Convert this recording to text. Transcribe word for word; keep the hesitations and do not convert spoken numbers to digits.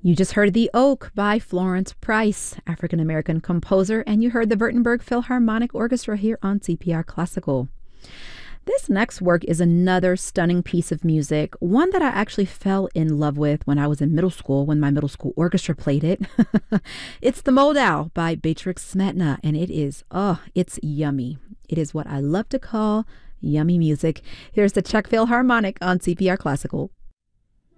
You just heard The Oak by Florence Price, African-American composer, and you heard the Württemberg Philharmonic Orchestra here on C P R Classical. This next work is another stunning piece of music, one that I actually fell in love with when I was in middle school, when my middle school orchestra played it. It's The Moldau by Beatrix Smetana, and it is, oh, it's yummy. It is what I love to call yummy music. Here's the Czech Philharmonic on C P R Classical.